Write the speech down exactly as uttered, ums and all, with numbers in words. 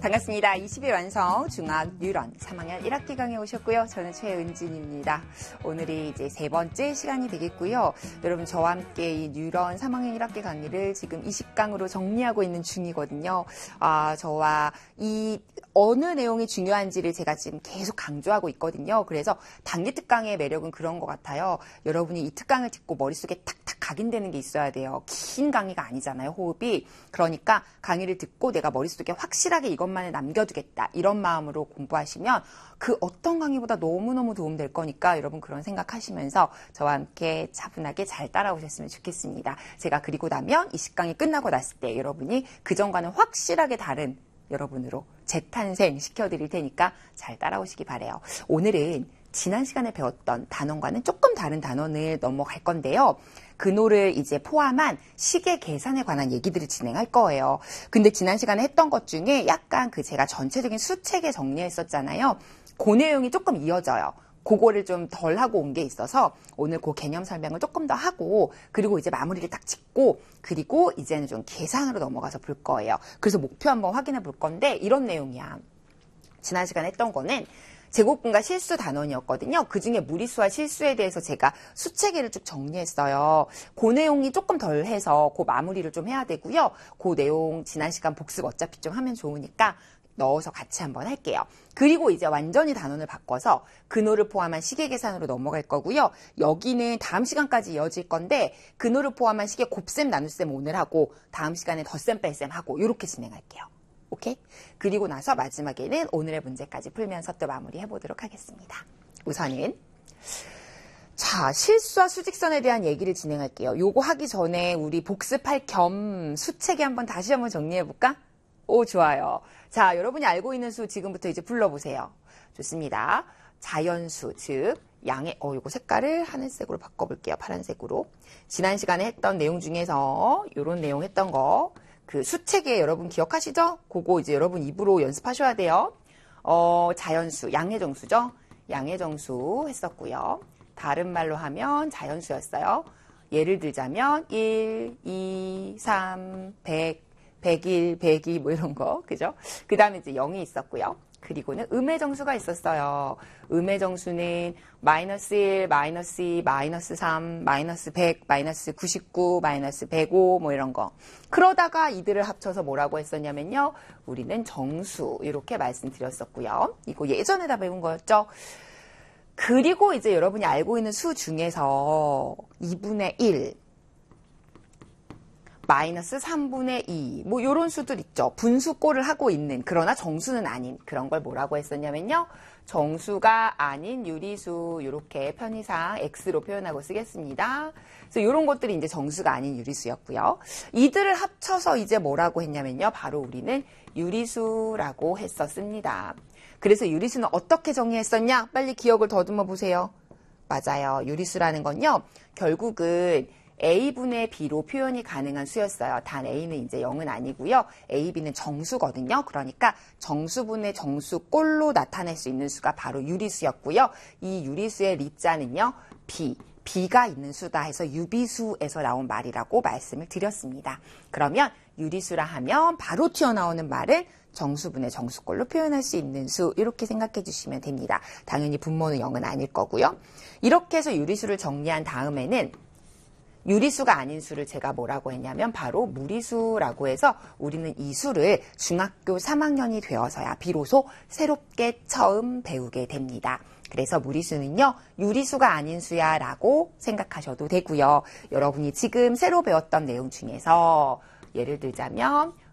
반갑습니다. 이십 일 완성 중학 뉴런 삼 학년 일 학기 강의 오셨고요. 저는 최은진입니다. 오늘이 이제 세 번째 시간이 되겠고요. 여러분 저와 함께 이 뉴런 삼 학년 일 학기 강의를 지금 이십 강으로 정리하고 있는 중이거든요. 아, 저와 이 어느 내용이 중요한지를 제가 지금 계속 강조하고 있거든요. 그래서 단기 특강의 매력은 그런 것 같아요. 여러분이 이 특강을 듣고 머릿속에 탁탁 각인되는 게 있어야 돼요. 긴 강의가 아니잖아요, 호흡이. 그러니까 강의를 듣고 내가 머릿속에 확실하게 이것만을 남겨두겠다. 이런 마음으로 공부하시면 그 어떤 강의보다 너무너무 도움될 거니까 여러분 그런 생각하시면서 저와 함께 차분하게 잘 따라오셨으면 좋겠습니다. 제가 그리고 나면 이십 강이 끝나고 났을 때 여러분이 그전과는 확실하게 다른 여러분으로 재탄생 시켜드릴 테니까 잘 따라오시기 바래요. 오늘은 지난 시간에 배웠던 단원과는 조금 다른 단원을 넘어갈 건데요. 근호를 이제 포함한 시계 계산에 관한 얘기들을 진행할 거예요. 근데 지난 시간에 했던 것 중에 약간 그 제가 전체적인 수책에 정리했었잖아요. 그 내용이 조금 이어져요. 그거를 좀 덜 하고 온 게 있어서 오늘 그 개념 설명을 조금 더 하고 그리고 이제 마무리를 딱 짓고 그리고 이제는 좀 계산으로 넘어가서 볼 거예요. 그래서 목표 한번 확인해 볼 건데 이런 내용이야. 지난 시간에 했던 거는 제곱근과 실수 단원이었거든요. 그중에 무리수와 실수에 대해서 제가 수체계를 쭉 정리했어요. 그 내용이 조금 덜 해서 그 마무리를 좀 해야 되고요. 그 내용 지난 시간 복습 어차피 좀 하면 좋으니까 넣어서 같이 한번 할게요. 그리고 이제 완전히 단원을 바꿔서 근호를 포함한 시계 계산으로 넘어갈 거고요. 여기는 다음 시간까지 이어질 건데 근호를 포함한 시계 곱셈 나눗셈 오늘 하고 다음 시간에 덧셈 뺄셈 하고 이렇게 진행할게요. 오케이? 그리고 나서 마지막에는 오늘의 문제까지 풀면서 또 마무리해 보도록 하겠습니다. 우선은 자, 실수와 수직선에 대한 얘기를 진행할게요. 요거 하기 전에 우리 복습할 겸 수책에 한번 다시 한번 정리해 볼까? 오, 좋아요. 자, 여러분이 알고 있는 수 지금부터 이제 불러보세요. 좋습니다. 자연수, 즉 양의, 어, 요거 색깔을 하늘색으로 바꿔볼게요. 파란색으로. 지난 시간에 했던 내용 중에서 요런 내용 했던 거, 그 수책에 여러분 기억하시죠? 그거 이제 여러분 입으로 연습하셔야 돼요. 어, 자연수, 양의 정수죠? 양의 정수 했었고요. 다른 말로 하면 자연수였어요. 예를 들자면 일, 이, 삼, 백, 백일, 백이 뭐 이런 거, 그죠? 그 다음에 이제 영이 있었고요. 그리고는 음의 정수가 있었어요. 음의 정수는 마이너스 일, 마이너스 이, 마이너스 삼, 마이너스 백, 마이너스 구십구, 마이너스 백오 뭐 이런 거. 그러다가 이들을 합쳐서 뭐라고 했었냐면요. 우리는 정수 이렇게 말씀드렸었고요. 이거 예전에 다 배운 거였죠. 그리고 이제 여러분이 알고 있는 수 중에서 이분의 일, 마이너스 삼분의 이, 뭐 요런 수들 있죠. 분수꼴을 하고 있는, 그러나 정수는 아닌 그런 걸 뭐라고 했었냐면요. 정수가 아닌 유리수, 이렇게 편의상 X로 표현하고 쓰겠습니다. 그래서 요런 것들이 이제 정수가 아닌 유리수였고요. 이들을 합쳐서 이제 뭐라고 했냐면요. 바로 우리는 유리수라고 했었습니다. 그래서 유리수는 어떻게 정의했었냐? 빨리 기억을 더듬어 보세요. 맞아요. 유리수라는 건요. 결국은 A분의 B로 표현이 가능한 수였어요. 단 A는 이제 영은 아니고요. A, B는 정수거든요. 그러니까 정수분의 정수꼴로 나타낼 수 있는 수가 바로 유리수였고요. 이 유리수의 리자는요. B, B가 있는 수다 해서 유비수에서 나온 말이라고 말씀을 드렸습니다. 그러면 유리수라 하면 바로 튀어나오는 말은 정수분의 정수꼴로 표현할 수 있는 수 이렇게 생각해 주시면 됩니다. 당연히 분모는 영은 아닐 거고요. 이렇게 해서 유리수를 정리한 다음에는 유리수가 아닌 수를 제가 뭐라고 했냐면 바로 무리수라고 해서 우리는 이 수를 중학교 삼 학년이 되어서야 비로소 새롭게 처음 배우게 됩니다. 그래서 무리수는요. 유리수가 아닌 수야 라고 생각하셔도 되고요. 여러분이 지금 새로 배웠던 내용 중에서 예를 들자면